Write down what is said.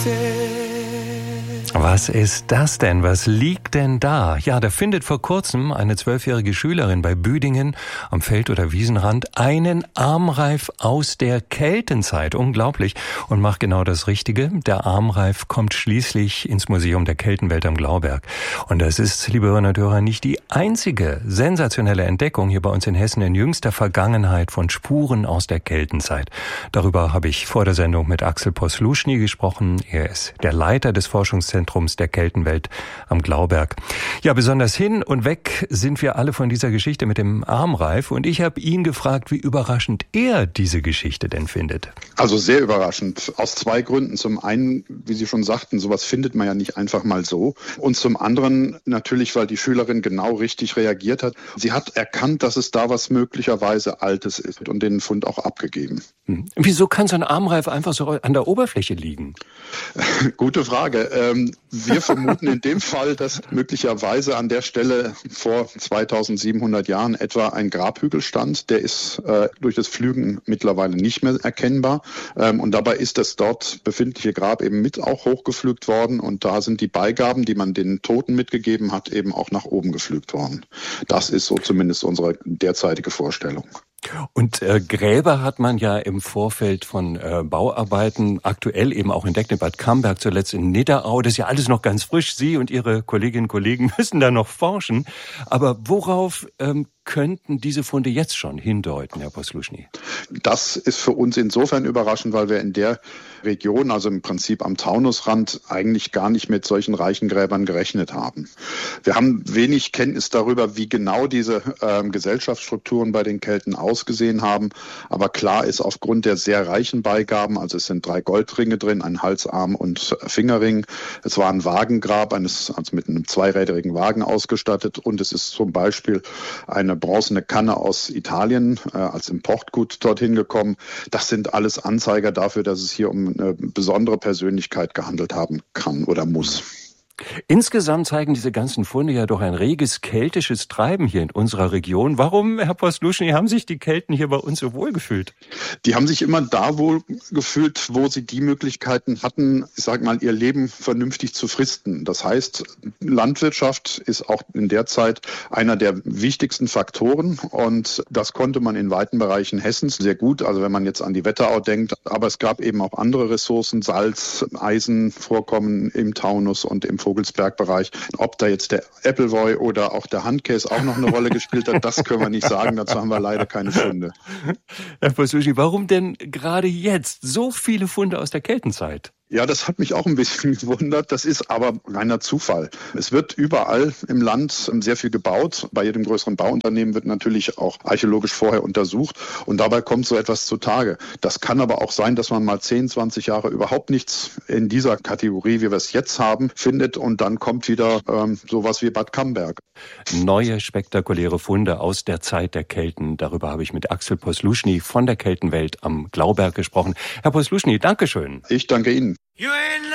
Was ist das denn? Was liegt denn da? Ja, da findet vor kurzem eine 12-jährige Schülerin bei Büdingen am Feld- oder Wiesenrand einen Armreif aus der Keltenzeit. Unglaublich. Und macht genau das Richtige. Der Armreif kommt schließlich ins Museum der Keltenwelt am Glauberg. Und das ist, liebe Hörerinnen und Hörer, nicht die einzige sensationelle Entdeckung hier bei uns in Hessen in jüngster Vergangenheit von Spuren aus der Keltenzeit. Darüber habe ich vor der Sendung mit Axel Posluschny gesprochen. Er ist der Leiter des Forschungszentrums der Keltenwelt am Glauberg. Ja, besonders hin und weg sind wir alle von dieser Geschichte mit dem Armreif. Und ich habe ihn gefragt, wie überraschend er diese Geschichte denn findet. Also sehr überraschend. Aus zwei Gründen. Zum einen, wie Sie schon sagten, sowas findet man ja nicht einfach mal so. Und zum anderen natürlich, weil die Schülerin genau richtig reagiert hat. Sie hat erkannt, dass es da was möglicherweise Altes ist und den Fund auch abgegeben. Wieso kann so ein Armreif einfach so an der Oberfläche liegen? Gute Frage. Wir vermuten in dem Fall, dass möglicherweise an der Stelle vor 2700 Jahren etwa ein Grabhügel stand. Der ist durch das Pflügen mittlerweile nicht mehr erkennbar. Und dabei ist das dort befindliche Grab eben mit auch hochgepflügt worden. Und da sind die Beigaben, die man den Toten mitgegeben hat, eben auch nach oben gepflügt worden. Das ist so zumindest unsere derzeitige Vorstellung. Und Gräber hat man ja im Vorfeld von Bauarbeiten aktuell eben auch entdeckt in Bad Camberg, zuletzt in Nidderau. Das ist ja alles noch ganz frisch. Sie und Ihre Kolleginnen und Kollegen müssen da noch forschen. Aber worauf könnten diese Funde jetzt schon hindeuten, Herr Posluschny? Das ist für uns insofern überraschend, weil wir in der Region, also im Prinzip am Taunusrand, eigentlich gar nicht mit solchen reichen Gräbern gerechnet haben. Wir haben wenig Kenntnis darüber, wie genau diese Gesellschaftsstrukturen bei den Kelten ausgesehen haben. Aber klar ist, aufgrund der sehr reichen Beigaben, also es sind 3 Goldringe drin, ein Halsarm und Fingerring. Es war ein Wagengrab, also mit einem zweiräderigen Wagen ausgestattet. Und es ist zum Beispiel eine bronzene Kanne aus Italien als Importgut dorthin gekommen. Das sind alles Anzeiger dafür, dass es hier um eine besondere Persönlichkeit gehandelt haben kann oder muss. Insgesamt zeigen diese ganzen Funde ja doch ein reges keltisches Treiben hier in unserer Region. Warum, Herr Posluschny, haben sich die Kelten hier bei uns so wohl gefühlt? Die haben sich immer da wohl gefühlt, wo sie die Möglichkeiten hatten, ich sage mal, ihr Leben vernünftig zu fristen. Das heißt, Landwirtschaft ist auch in der Zeit einer der wichtigsten Faktoren und das konnte man in weiten Bereichen Hessens sehr gut. Also wenn man jetzt an die Wetterau denkt, aber es gab eben auch andere Ressourcen, Salz, Eisenvorkommen im Taunus und im Vogelsbergbereich. Ob da jetzt der Appleboy oder auch der Handkäse auch noch eine Rolle gespielt hat, das können wir nicht sagen. Dazu haben wir leider keine Funde. Herr Posluschny, warum denn gerade jetzt so viele Funde aus der Keltenzeit? Ja, das hat mich auch ein bisschen gewundert. Das ist aber reiner Zufall. Es wird überall im Land sehr viel gebaut. Bei jedem größeren Bauunternehmen wird natürlich auch archäologisch vorher untersucht. Und dabei kommt so etwas zutage. Das kann aber auch sein, dass man mal 10, 20 Jahre überhaupt nichts in dieser Kategorie, wie wir es jetzt haben, findet. Und dann kommt wieder sowas wie Bad Camberg. Neue spektakuläre Funde aus der Zeit der Kelten. Darüber habe ich mit Axel Posluschny von der Keltenwelt am Glauberg gesprochen. Herr Posluschny, Dankeschön. Ich danke Ihnen.